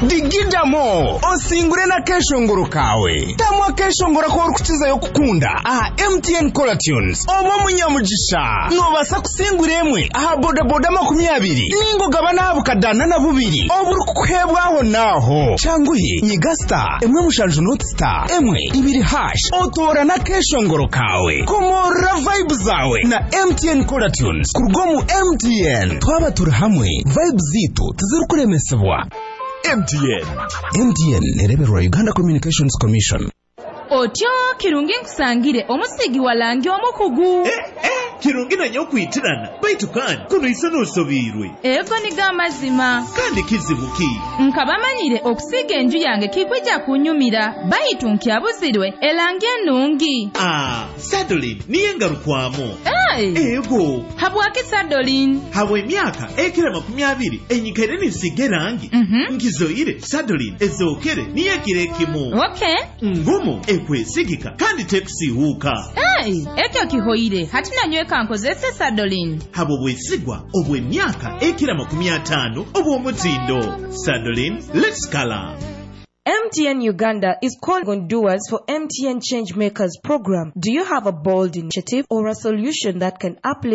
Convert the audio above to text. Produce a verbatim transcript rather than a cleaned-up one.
digidamo osingure na keshongoro kawe tamwa keshongoro ko rukukiza yo kukunda aha M T N Color Tunes omo munyamugisha nobasa kusingura emwe aha boda boda makumyabiri ningo gabana abukadana na bubiri oburi kukwebwaho naho changuye nyigasta emwe mushanju not star emwe ibiri hash otora na keshongoro kawe komora vibe zawe na M T N Color Tunes kurgomu M T N twaba turi hamwe vibe zitu tuzirukuremesebwa M T N M T N nereberwa Uganda Communications Commission. Otyo kirungi nkusangire omusigi walangi omukugu. Eh eh kirungi nanyo kwitirana baitu kandi kuno isano osobirwe. Ego ni gamazima kandi kizibuki. Nkabamanyire okusiga enju yange kikwijja kunyumira baitu nkyabuzirwe elangi ennungi. Ah, Sadolin niye ngarukwamo. Hey. Ego. Habwaki Sadolin. Habwe emyaka ekira makumi abiri enyikere nisige rangi. Mhm. Nkizoire Sadolin ezokere niye kirekimu. Okay. Ngumu ekwesigika kandi tekusihuka. Hey, ekyo kihoire hatina nyweka nkozese Sadolin. Habo bwesigwa obwe myaka ekira makumi atano obwo mutindo. Sadolin, let's color. M T N Uganda is calling on doers for M T N Change Makers program. Do you have a bold initiative or a solution that can uplift